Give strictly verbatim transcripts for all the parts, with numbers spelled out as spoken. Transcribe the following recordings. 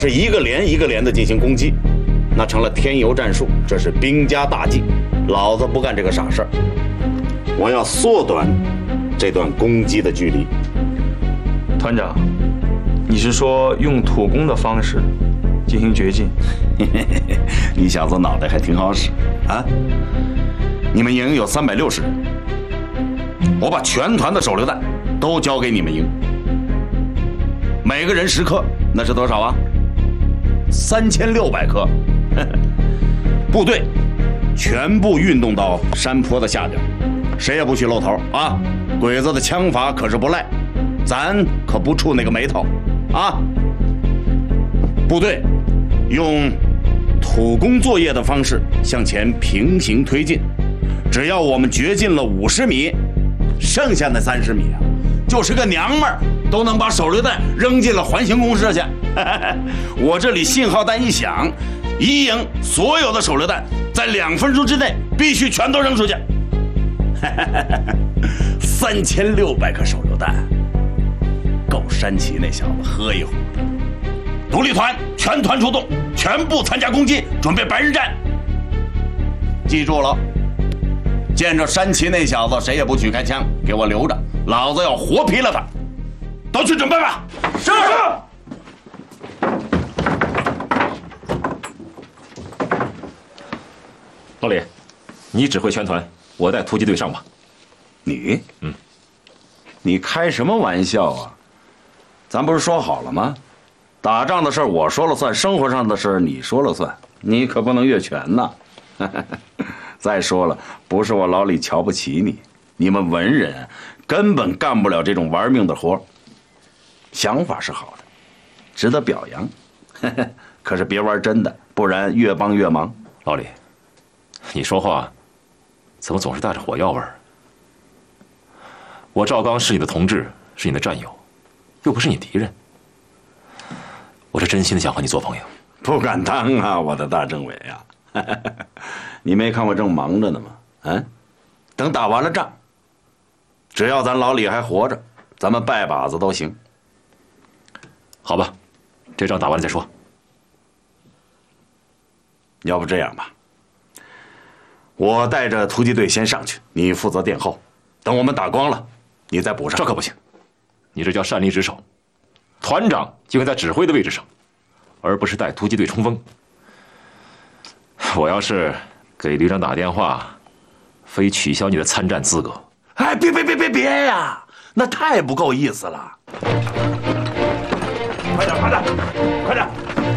是一个连一个连的进行攻击，那成了添油战术，这是兵家大忌。老子不干这个傻事儿，我要缩短这段攻击的距离。 团长，你是说用土攻的方式进行绝境？ 你小子脑袋还挺好使啊！你们营有三百六十人，我把全团的手榴弹都交给你们营，每个人十颗，那是多少啊？三千六百颗。部队全部运动到山坡的下边，谁也不许露头啊！鬼子的枪法可是不赖，咱可不触那个眉头啊！部队用土攻作业的方式向前平行推进，只要我们掘进了五十米，剩下那三十米啊，就是个娘们儿都能把手榴弹扔进了环形公社去。我这里信号弹一响，一营所有的手榴弹在两分钟之内必须全都扔出去。三千六百颗手榴弹，够山崎那小子喝一壶的。独立团全团出动，全部参加攻击，准备白日战。记住了，见着山崎那小子，谁也不许开枪，给我留着，老子要活劈了他。都去准备吧。是。 老李，你指挥全团，我带突击队上吧。 你？ 嗯。 你开什么玩笑啊？咱不是说好了吗？打仗的事我说了算，生活上的事你说了算，你可不能越权呐。再说了，不是我老李瞧不起你，你们文人根本干不了这种玩命的活。想法是好的，值得表扬。可是别玩真的，不然越帮越忙。 老李，你说话怎么总是带着火药味儿？我赵刚是你的同志，是你的战友，又不是你敌人。我是真心的想和你做朋友。 不敢当啊，我的大政委啊！你没看我正忙着呢吗？嗯，等打完了仗，只要咱老李还活着，咱们拜把子都行。 好吧，这仗打完了再说。 要不这样吧，我带着突击队先上去，你负责殿后，等我们打光了，你再补上。 这可不行，你这叫擅离职守。团长就应该在指挥的位置上，而不是带突击队冲锋。我要是给旅长打电话，非取消你的参战资格。 哎，别别别别别呀，那太不够意思了。快点，快点，快点！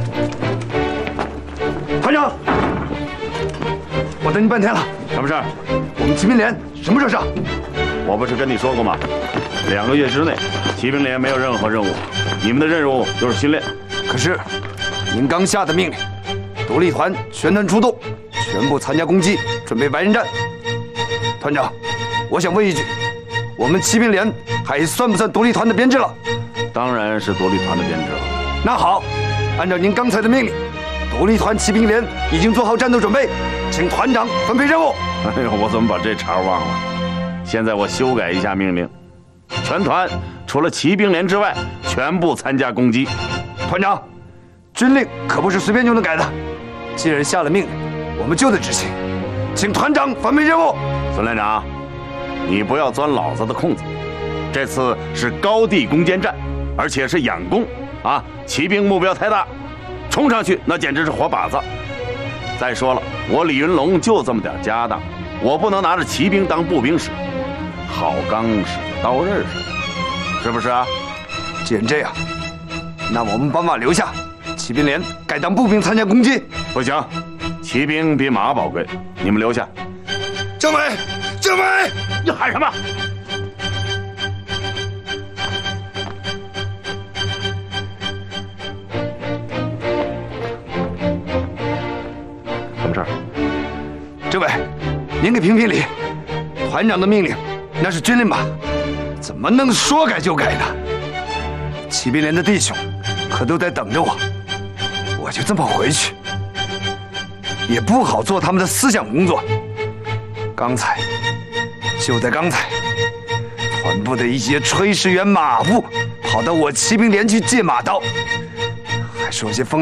团长，我等你半天了。 什么事儿？ 我们骑兵连什么时候上？ 我不是跟你说过吗？两个月之内，骑兵连没有任何任务，你们的任务就是训练。 可是，您刚下的命令，独立团全团出动，全部参加攻击，准备白刃战。团长，我想问一句，我们骑兵连还算不算独立团的编制了？ 当然是独立团的编制了。 那好，按照您刚才的命令，独立团骑兵连已经做好战斗准备，请团长分配任务。 哎呦，我怎么把这茬忘了？现在我修改一下命令，全团除了骑兵连之外，全部参加攻击。 团长，军令可不是随便就能改的，既然下了命令，我们就得执行，请团长分配任务。 孙连长，你不要钻老子的空子，这次是高地攻坚战，而且是仰攻啊！骑兵目标太大，冲上去那简直是活靶子。再说了，我李云龙就这么点家当，我不能拿着骑兵当步兵使，好钢使在刀刃上，是不是啊？ 既然这样，那我们把马留下，骑兵连改当步兵参加攻击。 不行，骑兵比马宝贵，你们留下。 政委，政委， 你喊什么？ 什么事儿？ 政委，您给评评理，团长的命令那是军令吧？怎么能说改就改呢？骑兵连的弟兄可都在等着我，我就这么回去，也不好做他们的思想工作。刚才，就在刚才，团部的一些炊事员、马夫跑到我骑兵连去借马刀，还说些风